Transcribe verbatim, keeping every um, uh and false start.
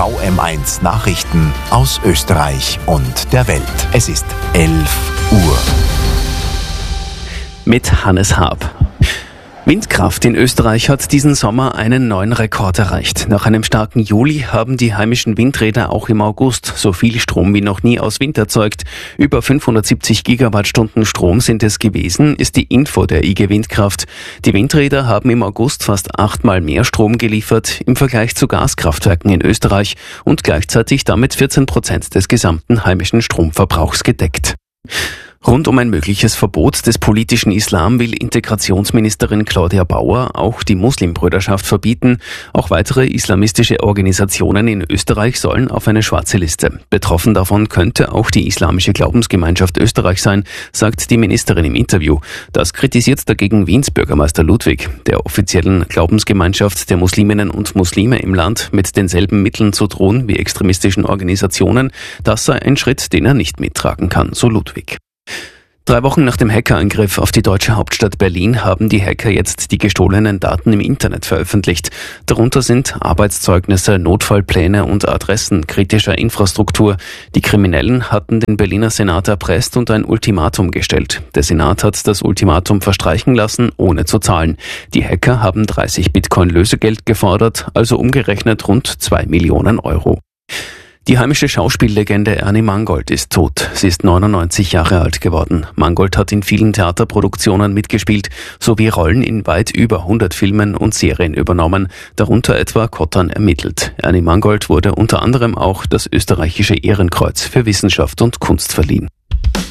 V M eins Nachrichten aus Österreich und der Welt. Es ist elf Uhr. Mit Hannes Haab. Windkraft in Österreich hat diesen Sommer einen neuen Rekord erreicht. Nach einem starken Juli haben die heimischen Windräder auch im August so viel Strom wie noch nie aus Wind erzeugt. Über fünfhundertsiebzig Gigawattstunden Strom sind es gewesen, ist die Info der I G Windkraft. Die Windräder haben im August fast achtmal mehr Strom geliefert im Vergleich zu Gaskraftwerken in Österreich und gleichzeitig damit vierzehn Prozent des gesamten heimischen Stromverbrauchs gedeckt. Rund um ein mögliches Verbot des politischen Islam will Integrationsministerin Claudia Bauer auch die Muslimbrüderschaft verbieten. Auch weitere islamistische Organisationen in Österreich sollen auf eine schwarze Liste. Betroffen davon könnte auch die Islamische Glaubensgemeinschaft Österreich sein, sagt die Ministerin im Interview. Das kritisiert dagegen Wiens Bürgermeister Ludwig. Der offiziellen Glaubensgemeinschaft der Musliminnen und Muslime im Land mit denselben Mitteln zu drohen wie extremistischen Organisationen, das sei ein Schritt, den er nicht mittragen kann, so Ludwig. Drei Wochen nach dem Hackerangriff auf die deutsche Hauptstadt Berlin haben die Hacker jetzt die gestohlenen Daten im Internet veröffentlicht. Darunter sind Arbeitszeugnisse, Notfallpläne und Adressen kritischer Infrastruktur. Die Kriminellen hatten den Berliner Senat erpresst und ein Ultimatum gestellt. Der Senat hat das Ultimatum verstreichen lassen, ohne zu zahlen. Die Hacker haben dreißig Bitcoin Lösegeld gefordert, also umgerechnet rund zwei Millionen Euro. Die heimische Schauspiellegende Ernie Mangold ist tot. Sie ist neunundneunzig Jahre alt geworden. Mangold hat in vielen Theaterproduktionen mitgespielt, sowie Rollen in weit über hundert Filmen und Serien übernommen, darunter etwa Kottern ermittelt. Ernie Mangold wurde unter anderem auch das österreichische Ehrenkreuz für Wissenschaft und Kunst verliehen.